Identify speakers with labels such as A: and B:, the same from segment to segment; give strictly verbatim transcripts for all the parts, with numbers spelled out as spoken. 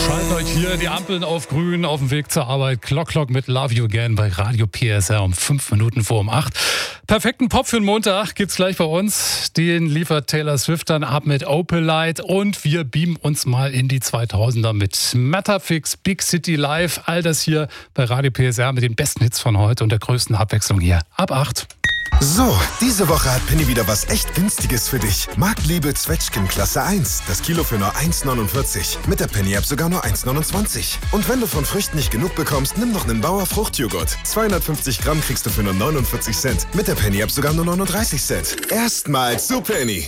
A: Schalten euch hier die Ampeln auf grün auf dem Weg zur Arbeit. Clock Clock mit Love You Again bei Radio P S R um fünf Minuten vor um acht. Perfekten Pop für den Montag gibt's gleich bei uns. Den liefert Taylor Swift dann ab mit Opalite und wir beamen uns mal in die zweitausender mit Matterfix, Big City Live. All das hier bei Radio P S R mit den besten Hits von heute und der größten Abwechslung hier ab acht.
B: So, diese Woche hat Penny wieder was echt Günstiges für dich. Marktliebe Zwetschgen Klasse eins. Das Kilo für nur eins neunundvierzig. Mit der Penny-App sogar nur eins neunundzwanzig. Und wenn du von Früchten nicht genug bekommst, nimm noch einen Bauer Fruchtjoghurt. zweihundertfünfzig Gramm kriegst du für nur neunundvierzig Cent. Mit der Penny-App sogar nur neununddreißig Cent. Erstmals zu Penny.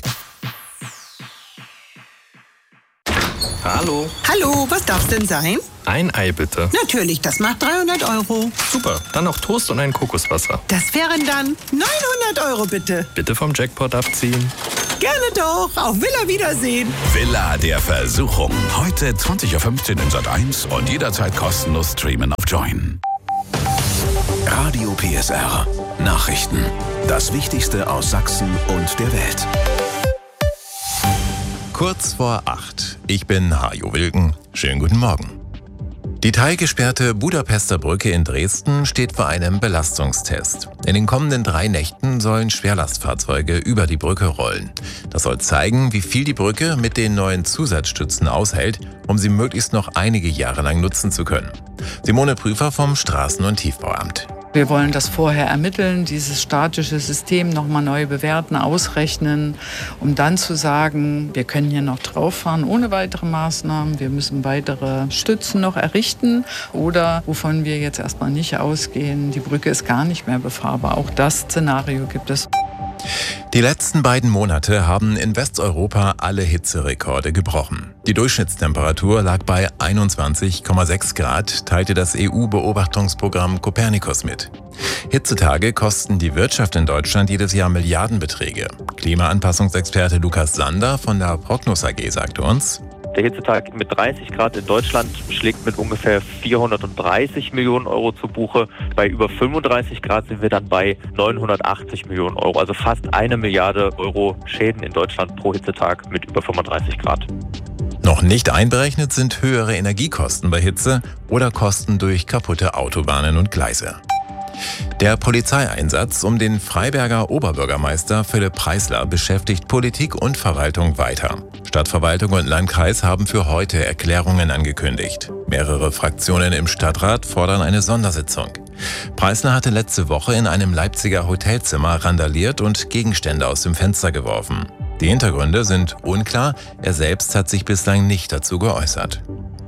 C: Hallo.
D: Hallo, was darf's denn sein?
C: Ein Ei bitte.
D: Natürlich, das macht dreihundert Euro.
C: Super, dann noch Toast und ein Kokoswasser.
D: Das wären dann neunhundert Euro bitte.
C: Bitte vom Jackpot abziehen.
D: Gerne doch, auf Villa Wiedersehen.
E: Villa der Versuchung. Heute zwanzig Uhr fünfzehn in Sat eins und jederzeit kostenlos streamen auf Join. Radio P S R. Nachrichten. Das Wichtigste aus Sachsen und der Welt.
F: Kurz vor acht. Ich bin Hajo Wilken. Schönen guten Morgen. Die teilgesperrte Budapester Brücke in Dresden steht vor einem Belastungstest. In den kommenden drei Nächten sollen Schwerlastfahrzeuge über die Brücke rollen. Das soll zeigen, wie viel die Brücke mit den neuen Zusatzstützen aushält, um sie möglichst noch einige Jahre lang nutzen zu können. Simone Prüfer vom Straßen- und Tiefbauamt.
G: Wir wollen das vorher ermitteln, dieses statische System nochmal neu bewerten, ausrechnen, um dann zu sagen, wir können hier noch drauf fahren ohne weitere Maßnahmen, wir müssen weitere Stützen noch errichten oder wovon wir jetzt erstmal nicht ausgehen, die Brücke ist gar nicht mehr befahrbar. Auch das Szenario gibt es.
F: Die letzten beiden Monate haben in Westeuropa alle Hitzerekorde gebrochen. Die Durchschnittstemperatur lag bei einundzwanzig Komma sechs Grad, teilte das E U-Beobachtungsprogramm Copernicus mit. Hitzetage kosten die Wirtschaft in Deutschland jedes Jahr Milliardenbeträge. Klimaanpassungsexperte Lukas Sander von der Prognos A G sagte uns:
H: Der Hitzetag mit dreißig Grad in Deutschland schlägt mit ungefähr vierhundertdreißig Millionen Euro zu Buche. Bei über fünfunddreißig Grad sind wir dann bei neunhundertachtzig Millionen Euro. Also fast eine Milliarde Euro Schäden in Deutschland pro Hitzetag mit über fünfunddreißig Grad.
F: Noch nicht einberechnet sind höhere Energiekosten bei Hitze oder Kosten durch kaputte Autobahnen und Gleise. Der Polizeieinsatz um den Freiberger Oberbürgermeister Philipp Preisler beschäftigt Politik und Verwaltung weiter. Stadtverwaltung und Landkreis haben für heute Erklärungen angekündigt. Mehrere Fraktionen im Stadtrat fordern eine Sondersitzung. Preisler hatte letzte Woche in einem Leipziger Hotelzimmer randaliert und Gegenstände aus dem Fenster geworfen. Die Hintergründe sind unklar, er selbst hat sich bislang nicht dazu geäußert.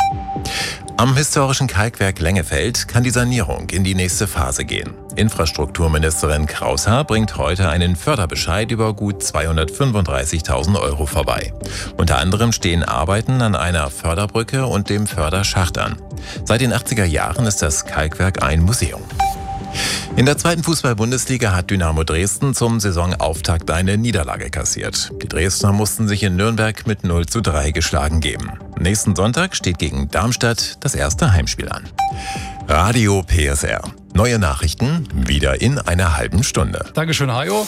F: Am historischen Kalkwerk Lengefeld kann die Sanierung in die nächste Phase gehen. Infrastrukturministerin Kraushaar bringt heute einen Förderbescheid über gut zweihundertfünfunddreißigtausend Euro vorbei. Unter anderem stehen Arbeiten an einer Förderbrücke und dem Förderschacht an. Seit den achtziger Jahren ist das Kalkwerk ein Museum. In der zweiten Fußball-Bundesliga hat Dynamo Dresden zum Saisonauftakt eine Niederlage kassiert. Die Dresdner mussten sich in Nürnberg mit null zu drei geschlagen geben. Nächsten Sonntag steht gegen Darmstadt das erste Heimspiel an. Radio P S R. Neue Nachrichten wieder in einer halben Stunde.
A: Dankeschön, Hajo.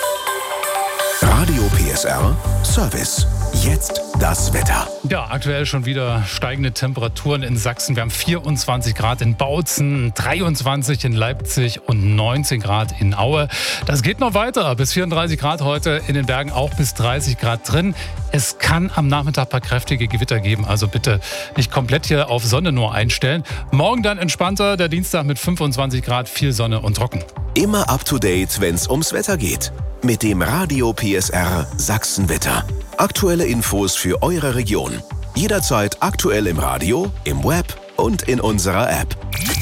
E: Radio P S R Service. Jetzt das Wetter.
A: Ja, aktuell schon wieder steigende Temperaturen in Sachsen. Wir haben vierundzwanzig Grad in Bautzen, dreiundzwanzig in Leipzig und neunzehn Grad in Aue. Das geht noch weiter. Bis vierunddreißig Grad heute, in den Bergen auch bis dreißig Grad drin. Es kann am Nachmittag ein paar kräftige Gewitter geben, also bitte nicht komplett hier auf Sonne nur einstellen. Morgen dann entspannter, der Dienstag mit fünfundzwanzig Grad, viel Sonne und trocken.
E: Immer up to date, wenn's ums Wetter geht. Mit dem Radio P S R Sachsenwetter. Aktuelle Infos für eure Region. Jederzeit aktuell im Radio, im Web und in unserer App.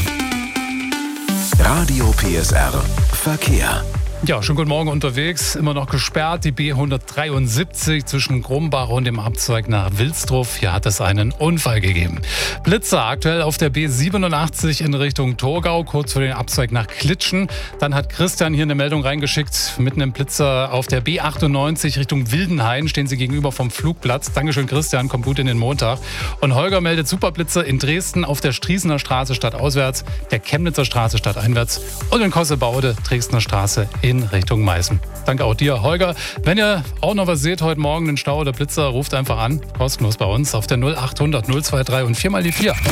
E: Radio P S R Verkehr.
A: Ja, schon guten Morgen unterwegs. Immer noch gesperrt, die B hundertdreiundsiebzig zwischen Grumbach und dem Abzweig nach Wilsdruff. Hier hat es einen Unfall gegeben. Blitzer aktuell auf der B siebenundachtzig in Richtung Torgau, kurz vor dem Abzweig nach Klitschen. Dann hat Christian hier eine Meldung reingeschickt. Mitten im Blitzer auf der B achtundneunzig Richtung Wildenhain stehen sie gegenüber vom Flugplatz. Dankeschön, Christian, kommt gut in den Montag. Und Holger meldet Superblitzer in Dresden auf der Striesener Straße stadtauswärts, der Chemnitzer Straße stadteinwärts und in Kossebaude, Dresdner Straße in in Richtung Meißen. Danke auch dir, Holger. Wenn ihr auch noch was seht heute Morgen, einen Stau oder Blitzer, ruft einfach an. Kostenlos bei uns auf der null achthundert null drei und vier mal die vier.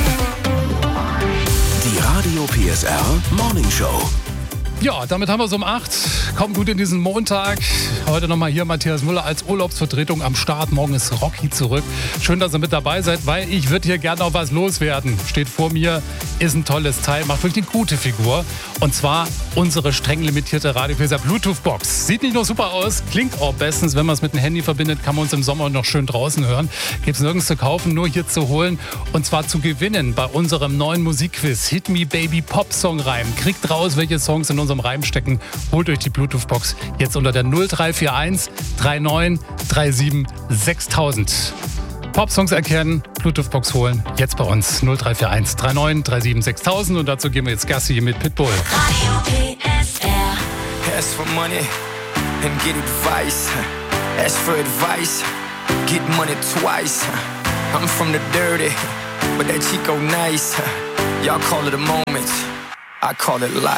E: Die Radio P S R Morning Show.
A: Ja, damit haben wir es um acht. Kommt gut in diesen Montag. Heute nochmal hier Matthias Müller als Urlaubsvertretung am Start. Morgen ist Rocky zurück. Schön, dass ihr mit dabei seid, weil ich würde hier gerne noch was loswerden. Steht vor mir, ist ein tolles Teil, macht wirklich eine gute Figur. Und zwar unsere streng limitierte Radio P S R Bluetooth-Box. Sieht nicht nur super aus, klingt auch bestens. Wenn man es mit dem Handy verbindet, kann man uns im Sommer noch schön draußen hören. Gibt es nirgends zu kaufen, nur hier zu holen. Und zwar zu gewinnen bei unserem neuen Musikquiz. Hit Me Baby Pop Song Reim. Kriegt raus, welche Songs in unserem Reim stecken. Holt euch die Bluetooth-Box jetzt unter der null drei vier eins drei neun drei sieben sechstausend. Pop-Songs erkennen, Bluetooth-Box holen, jetzt bei uns null drei vier eins drei neun drei sieben sechstausend und dazu gehen wir jetzt Gassi mit Pitbull.
I: Radio P S R. Ask for money and get advice. Ask for advice, get money twice. I'm from the dirty, but that Chico nice. Y'all call it a moment, I call it life.